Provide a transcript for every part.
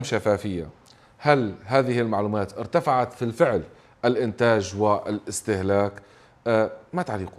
شفافية. هل هذه المعلومات ارتفعت في الفعل الإنتاج والاستهلاك؟ ما تعليقك؟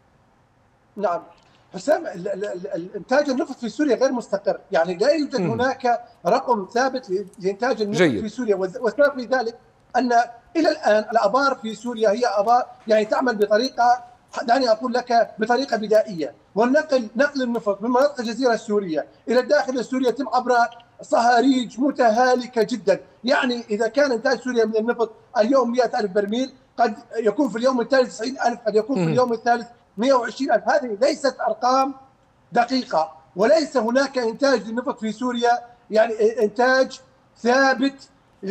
نعم حسام، الانتاج النفط في سوريا غير مستقر، يعني لا يوجد هناك رقم ثابت لانتاج النفط جيد. في سوريا، والسبب في ذلك ان الى الان الابار في سوريا هي ابار يعني تعمل بطريقه، دعني اقول لك بطريقه بدائيه، نقل النفط من مناطق الجزيره السوريه الى الداخل السوري يتم عبر صهاريج متهالكه جدا. يعني اذا كان انتاج سوريا من النفط اليوم 100,000 برميل، قد يكون في اليوم الثالث 90,000، قد يكون في اليوم الثالث 120,000. هذه ليست أرقام دقيقة، وليس هناك إنتاج للنفط في سوريا، يعني إنتاج ثابت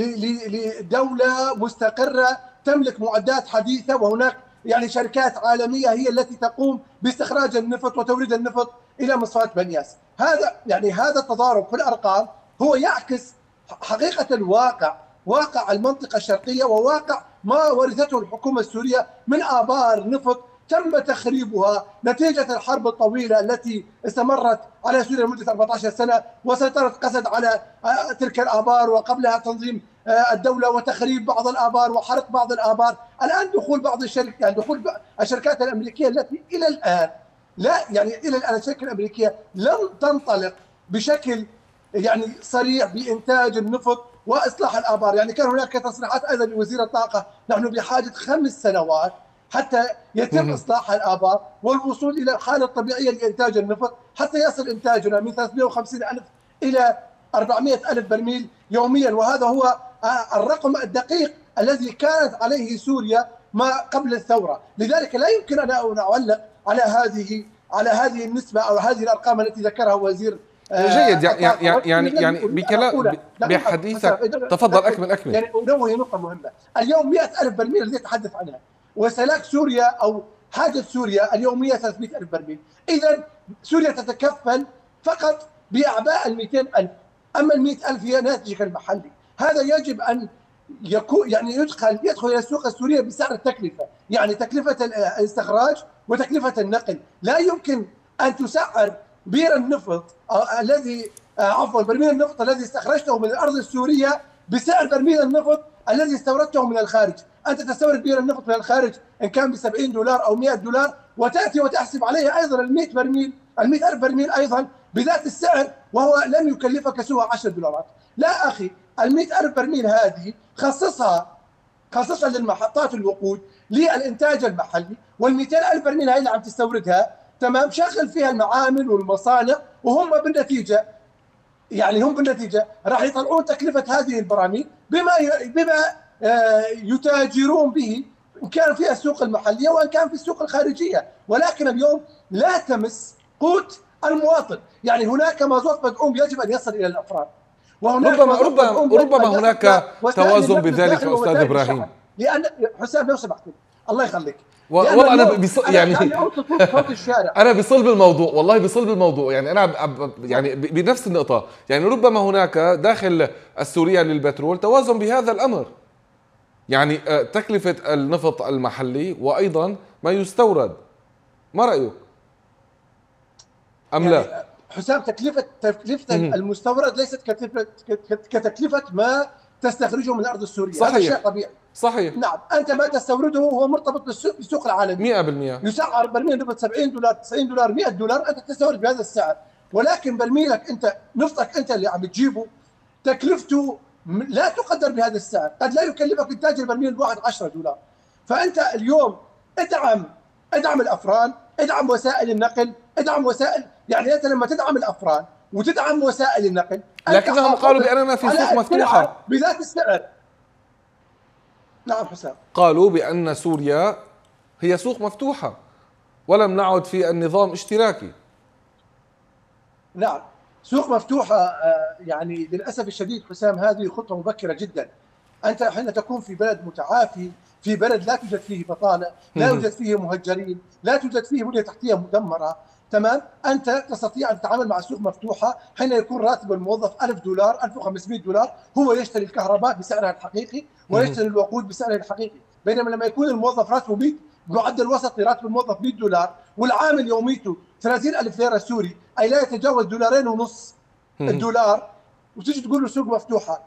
لدولة مستقرة تملك معدات حديثة، وهناك يعني شركات عالمية هي التي تقوم باستخراج النفط وتوريد النفط إلى مصفاة بنياس. هذا التضارب في الأرقام هو يعكس حقيقة الواقع، واقع المنطقة الشرقية، وواقع ما ورثته الحكومة السورية من آبار نفط تم تخريبها نتيجة الحرب الطويلة التي استمرت على سوريا لمدة 14 سنة، وسيطرت قسد على تلك الآبار، وقبلها تنظيم الدولة وتخريب بعض الآبار وحرق بعض الآبار. الآن دخول بعض الشركات، يعني دخول الشركات الأمريكية التي إلى الآن الشركة الأمريكية لم تنطلق بشكل يعني صريح بإنتاج النفط وإصلاح الآبار. يعني كان هناك تصريحات أيضا لوزير الطاقة: نحن بحاجة 5 سنوات حتى يتم إصلاح الآبار والوصول إلى الحالة الطبيعية لإنتاج النفط، حتى يصل إنتاجنا من 350,000 إلى 400,000 برميل يوميا. وهذا هو الرقم الدقيق الذي كانت عليه سوريا ما قبل الثورة. لذلك لا يمكن أن أعلق على هذه النسبة أو هذه الأرقام التي ذكرها وزير. جيد. يعني بكلام بحديثك تفضل أكمل. يعني أنوه نقطة مهمة. اليوم 100,000 برميل الذي أتحدث عنها، وسلاك سوريا أو حاجة سوريا اليومية 300,000 برميل. إذا سوريا تتكفل فقط بأعباء 200,000، أما 100,000 هي ناتجك المحلي. هذا يجب أن يكون يعني يدخل إلى السوق السورية بسعر التكلفة، يعني تكلفة الاستخراج وتكلفة النقل. لا يمكن أن تسعر بير النفط برميل النفط الذي استخرجته من الأرض السورية بسعر برميل النفط الذي استوردته من الخارج. أنت تستورد بير النفط من الخارج إن كان ب$70 أو $100، وتأتي وتحسب عليه أيضا ال100,000 برميل أيضا بذات السعر، وهو لم يكلفك سوى $10. لا أخي، ال100,000 برميل هذه خصصها للمحطات الوقود للإنتاج المحلي، وال200,000 برميل هاي اللي عم تستوردها تمام شغل فيها المعامل والمصانع، وهم بالنتيجة راح يطلعون تكلفة هذه البراميل بما يتاجرون به، إن كان في السوق المحلية وإن كان في السوق الخارجية. ولكن اليوم لا تمس قوت المواطن. يعني هناك مازوت مدعوم يجب أن يصل إلى الأفراد، وهناك ربما هناك توازن بذلك أستاذ إبراهيم. لأن حسام لو سمحت الله يخليك، والله أنا بصلب الموضوع، والله بصلب الموضوع. يعني أنا يعني بنفس النقطة، يعني ربما هناك داخل السورية للبترول توازن بهذا الأمر، يعني تكلفة النفط المحلي وأيضا ما يستورد. ما رأيك أم يعني لا؟ حسام، تكلفة المستورد ليست كتكلفة ما تستخرجه من الأرض السورية. صحيح. هذا شيء طبيعي. صحيح. نعم، أنت ما تستورده هو مرتبط بالسوق العالمي 100%. يسعر برميل نفط $70 $90 $100، أنت تستورد بهذا السعر. ولكن برميلك أنت، نفطك أنت اللي عم تجيبه، تكلفته لا تقدر بهذا السعر، قد لا يكلفك إنتاج البرميل الواحد $10. فأنت اليوم ادعم الأفران، ادعم وسائل النقل، ادعم وسائل، يعني أنت لما تدعم الأفران وتدعم وسائل النقل، لكنهم قالوا بأننا في سوق مفتوحة بذات السعر. نعم حسام، قالوا بأن سوريا هي سوق مفتوحة ولم نعد في النظام اشتراكي. نعم، سوق مفتوحة. يعني للأسف الشديد حسام، هذه خطوة مبكرة جدا. أنت حين تكون في بلد متعافي، في بلد لا توجد فيه بطالة، لا يوجد فيه مهجرين، لا توجد فيه بنية تحتية مدمرة، تمام، أنت تستطيع أن تتعامل مع سوق مفتوحة حين يكون راتب الموظف $1000 $1500، هو يشتري الكهرباء بسعرها الحقيقي ويشتري الوقود بسعره الحقيقي. بينما لما يكون الموظف راتبه 100، معدل وسطي راتب الموظف $100 والعامل يوميته 30,000 ليرة سوري، أي لا يتجاوز $2.50 الدولار، وتيجي تقول له سوق مفتوحه،